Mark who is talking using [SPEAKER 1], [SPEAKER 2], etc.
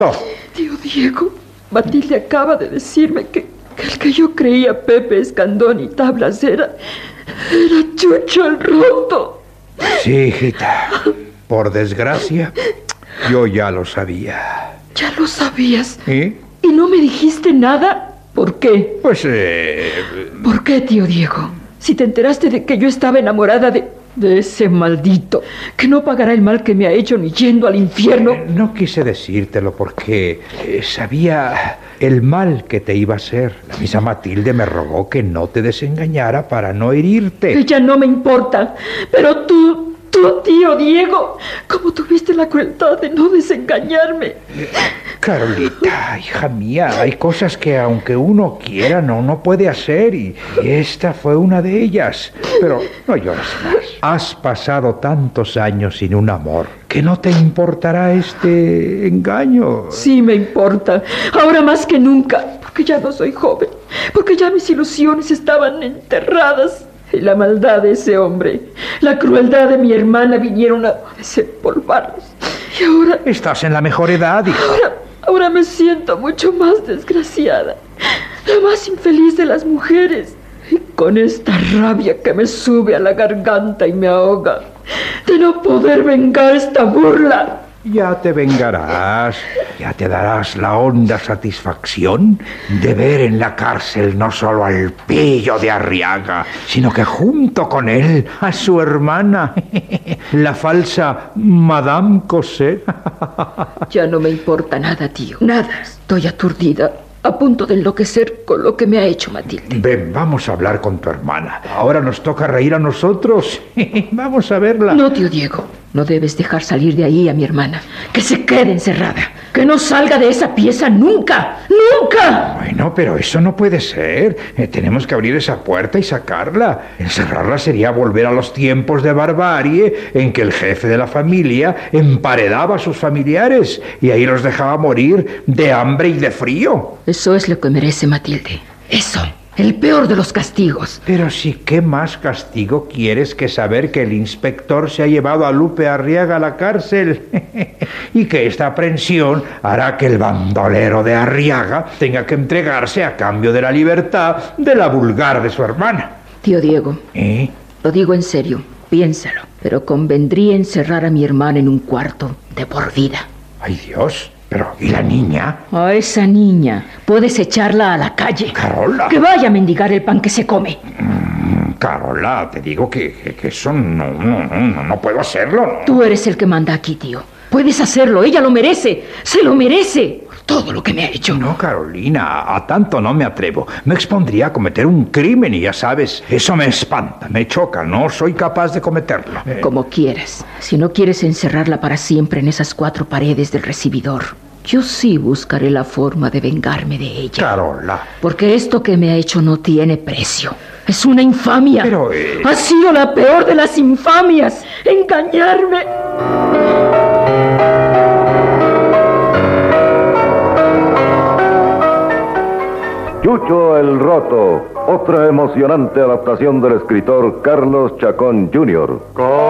[SPEAKER 1] Oh,
[SPEAKER 2] Tío Diego, Matilde acaba de decirme que el que yo creía Pepe Escandón y Tablas era Chucho el Roto.
[SPEAKER 1] sí, hijita. Por desgracia, yo ya lo sabía.
[SPEAKER 2] ¿Ya lo sabías?
[SPEAKER 1] ¿Y?
[SPEAKER 2] ¿Y no me dijiste nada? ¿Por qué?
[SPEAKER 1] Pues,
[SPEAKER 2] ¿Por qué, tío Diego? Si te enteraste de que yo estaba enamorada de ese maldito, que no pagará el mal que me ha hecho ni yendo al infierno.
[SPEAKER 1] No quise decírtelo porque sabía el mal que te iba a hacer. La misa Matilde me rogó que no te desengañara para no herirte.
[SPEAKER 2] Ella no me importa, pero tú, tío Diego, ¿cómo tuviste la crueldad de no desengañorme?
[SPEAKER 1] Carolita, hija mía, hay cosas que aunque uno quiera no puede hacer y esta fue una de ellas. Pero no llores más. Has pasado tantos años sin un amor que no te importará este engaño.
[SPEAKER 2] Sí me importa, ahora más que nunca, porque ya no soy joven, porque ya mis ilusiones estaban enterradas. Y la maldad de ese hombre, la crueldad de mi hermana vinieron a desempolvarlos. Y ahora...
[SPEAKER 1] Estás en la mejor edad, hija.
[SPEAKER 2] Ahora me siento mucho más desgraciada, la más infeliz de las mujeres. Y con esta rabia que me sube a la garganta y me ahoga, de no poder vengar esta burla.
[SPEAKER 1] Ya te vengarás, ya te darás la honda satisfacción de ver en la cárcel no solo al pillo de Arriaga, sino que junto con él a su hermana, la falsa Madame Cosette.
[SPEAKER 2] Ya no me importa nada, tío, nada. Estoy aturdida, a punto de enloquecer con lo que me ha hecho Matilde.
[SPEAKER 1] Ven, vamos a hablar con tu hermana. Ahora nos toca reír a nosotros. Vamos a verla.
[SPEAKER 2] No, tío Diego, no debes dejar salir de ahí a mi hermana. Que se quede encerrada. Que no salga de esa pieza nunca. ¡Nunca!
[SPEAKER 1] Bueno, pero eso no puede ser. Tenemos que abrir esa puerta y sacarla. Encerrarla sería volver a los tiempos de barbarie en que el jefe de la familia emparedaba a sus familiares y ahí los dejaba morir de hambre y de frío.
[SPEAKER 2] Eso es lo que merece Matilde. Eso. El peor de los castigos.
[SPEAKER 1] Pero sí, ¿qué más castigo quieres que saber que el inspector se ha llevado a Lupe Arriaga a la cárcel? Y que esta aprehensión hará que el bandolero de Arriaga tenga que entregarse a cambio de la libertad de la vulgar de su hermana.
[SPEAKER 2] Tío Diego, lo digo en serio, piénsalo. Pero convendría encerrar a mi hermana en un cuarto de por vida.
[SPEAKER 1] ¡Ay, Dios! Pero, ¿y la niña?
[SPEAKER 2] A esa niña puedes echarla a la calle.
[SPEAKER 1] Carola.
[SPEAKER 2] Que vaya a mendigar el pan que se come.
[SPEAKER 1] Carola, te digo que eso no puedo hacerlo. ¿No?
[SPEAKER 2] Tú eres el que manda aquí, tío. Puedes hacerlo, ella lo merece. Se lo merece. Por todo lo que me ha hecho.
[SPEAKER 1] No, Carolina, a tanto no me atrevo. Me expondría a cometer un crimen y ya sabes, eso me espanta, me choca. No soy capaz de cometerlo.
[SPEAKER 2] Como quieras. Si no quieres encerrarla para siempre en esas 4 paredes del recibidor, yo sí buscaré la forma de vengarme de ella.
[SPEAKER 1] Carola.
[SPEAKER 2] Porque esto que me ha hecho no tiene precio. Es una infamia.
[SPEAKER 1] Pero,
[SPEAKER 2] Ha sido la peor de las infamias. Engañarme.
[SPEAKER 3] Chucho el Roto, otra emocionante adaptación del escritor Carlos Chacón Jr.